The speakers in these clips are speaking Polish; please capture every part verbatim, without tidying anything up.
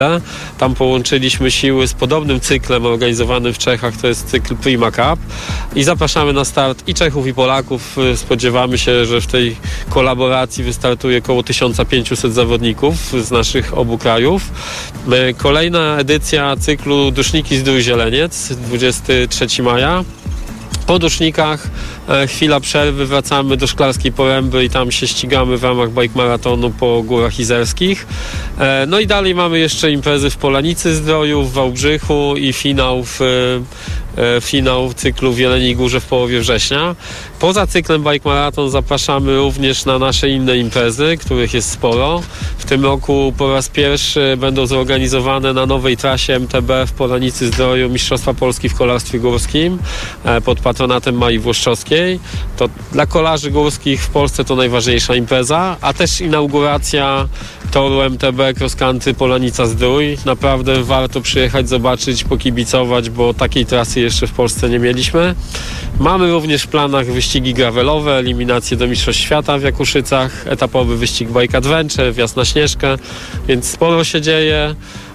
Tam połączyliśmy siły z podobnym cyklem organizowanym w Czechach, to jest cykl Prima Cup i zapraszamy na start i Czechów, i Polaków. Spodziewamy się, że w tej kolaboracji wystartuje około tysiąc pięćset zawodników z naszych obu krajów. Kolejna edycja cyklu Duszniki Zdrój Zieleniec, dwudziestego trzeciego maja. Po Dusznikach e, chwila przerwy, wracamy do Szklarskiej Poręby i tam się ścigamy w ramach bike maratonu po Górach Izerskich. E, no i dalej mamy jeszcze imprezy w Polanicy Zdroju, w Wałbrzychu i finał w, e, finał cyklu w Jeleniej Górze w połowie września. Poza cyklem bike maraton zapraszamy również na nasze inne imprezy, których jest sporo. W tym roku po raz pierwszy będą zorganizowane na nowej trasie M T B w Polanicy Zdroju Mistrzostwa Polski w kolarstwie górskim e, pod patronatem Mai Włoszczowskiej. To dla kolarzy górskich w Polsce to najważniejsza impreza, a też inauguracja toru M T B Cross Country Polanica Zdrój. Naprawdę warto przyjechać, zobaczyć, pokibicować, bo takiej trasy jeszcze w Polsce nie mieliśmy. Mamy również w planach wyścigi gravelowe, eliminacje do Mistrzostw Świata w Jakuszycach, etapowy wyścig Bike Adventure, wjazd na Śnieżkę, więc sporo się dzieje.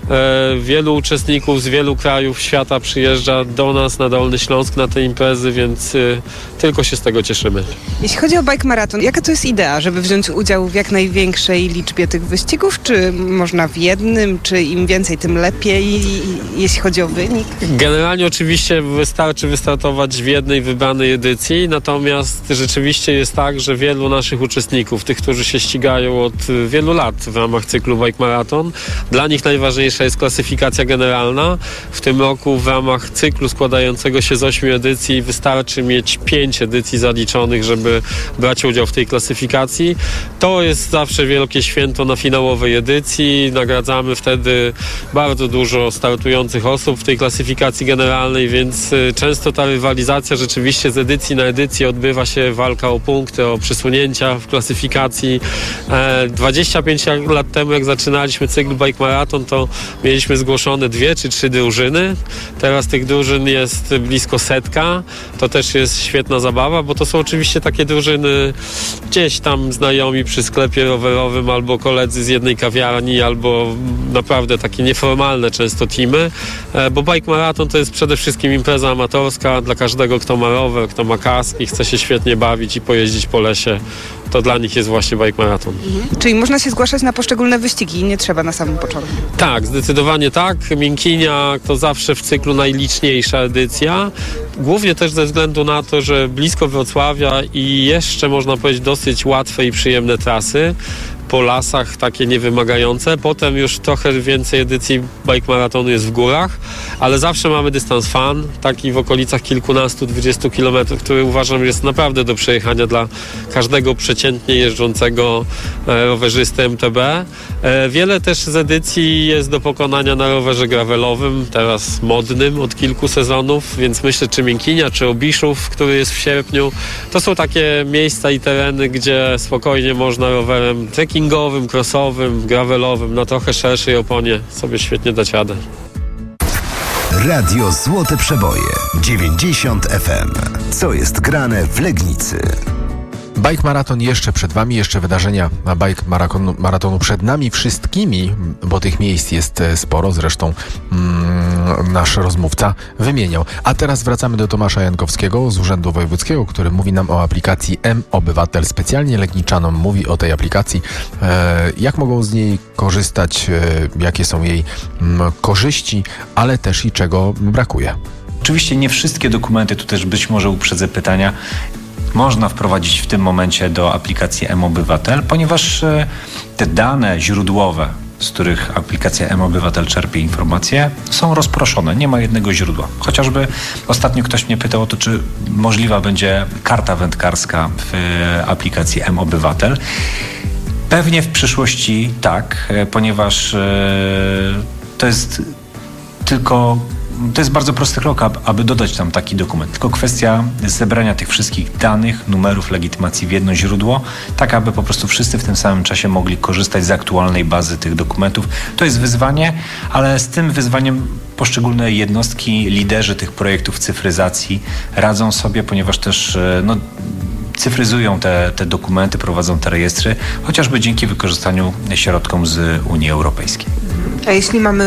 E, wielu uczestników z wielu krajów świata przyjeżdża do nas na Dolny Śląsk na te imprezy, więc y, tylko się z tego cieszymy. Jeśli chodzi o bike maraton, jaka to jest idea, żeby wziąć udział w jak największej liczbie tych wyścigów? Czy można w jednym, czy im więcej, tym lepiej, jeśli chodzi o wynik? Generalnie oczywiście wystarczy wystartować w jednej wybranej edycji, natomiast rzeczywiście jest tak, że wielu naszych uczestników, tych, którzy się ścigają od wielu lat w ramach cyklu bike maraton, dla nich najważniejsze jest klasyfikacja generalna. W tym roku w ramach cyklu składającego się z ośmiu edycji wystarczy mieć pięć edycji zaliczonych, żeby brać udział w tej klasyfikacji. To jest zawsze wielkie święto na finałowej edycji. Nagradzamy wtedy bardzo dużo startujących osób w tej klasyfikacji generalnej, więc często ta rywalizacja rzeczywiście z edycji na edycję odbywa się walka o punkty, o przesunięcia w klasyfikacji. dwadzieścia pięć lat temu, jak zaczynaliśmy cykl bike maraton, to mieliśmy zgłoszone dwie czy trzy drużyny. Teraz tych drużyn jest blisko setka. To też jest świetna zabawa, bo to są oczywiście takie drużyny gdzieś tam znajomi przy sklepie rowerowym, albo koledzy z jednej kawiarni, albo naprawdę takie nieformalne często teamy, bo bike maraton to jest przede wszystkim impreza amatorska dla każdego, kto ma rower, kto ma kask i chce się świetnie bawić i pojeździć po lesie. To dla nich jest właśnie bike maraton. Mhm. Czyli można się zgłaszać na poszczególne wyścigi, nie trzeba na samym początku. Tak, zdecydowanie tak. Miękinia to zawsze w cyklu najliczniejsza edycja. Głównie też ze względu na to, że blisko Wrocławia i jeszcze można powiedzieć dosyć łatwe i przyjemne trasy. Po lasach takie niewymagające. Potem już trochę więcej edycji bike maratonu jest w górach, ale zawsze mamy dystans fun, taki w okolicach kilkunastu, dwudziestu kilometrów, który uważam jest naprawdę do przejechania dla każdego przeciętnie jeżdżącego e, rowerzysty M T B. E, wiele też z edycji jest do pokonania na rowerze gravelowym, teraz modnym od kilku sezonów, więc myślę, czy Miękinia, czy Obiszów, który jest w sierpniu, to są takie miejsca i tereny, gdzie spokojnie można rowerem trekkingowym, crossowym, gravelowym, na trochę szerszej oponie sobie świetnie dać radę. Radio Złote Przeboje dziewięćdziesiąt F M. Co jest grane w Legnicy? Bike Maraton jeszcze przed Wami, jeszcze wydarzenia Bike Maratonu, maratonu przed nami wszystkimi, bo tych miejsc jest sporo, zresztą mm, nasz rozmówca wymieniał. A teraz wracamy do Tomasza Jankowskiego z Urzędu Wojewódzkiego, który mówi nam o aplikacji M-Obywatel. Specjalnie Legniczanom mówi o tej aplikacji, e, jak mogą z niej korzystać, e, jakie są jej m, korzyści, ale też i czego brakuje. Oczywiście nie wszystkie dokumenty, tu też być może uprzedzę pytania, można wprowadzić w tym momencie do aplikacji M-Obywatel, ponieważ te dane źródłowe, z których aplikacja M-Obywatel czerpie informacje, są rozproszone. Nie ma jednego źródła. Chociażby ostatnio ktoś mnie pytał o to, czy możliwa będzie karta wędkarska w aplikacji M-Obywatel. Pewnie w przyszłości tak, ponieważ to jest tylko... To jest bardzo prosty krok, aby dodać tam taki dokument. Tylko kwestia zebrania tych wszystkich danych, numerów legitymacji w jedno źródło, tak aby po prostu wszyscy w tym samym czasie mogli korzystać z aktualnej bazy tych dokumentów. To jest wyzwanie, ale z tym wyzwaniem poszczególne jednostki, liderzy tych projektów cyfryzacji radzą sobie, ponieważ też no, cyfryzują te, te dokumenty, prowadzą te rejestry, chociażby dzięki wykorzystaniu środkom z Unii Europejskiej. A jeśli mamy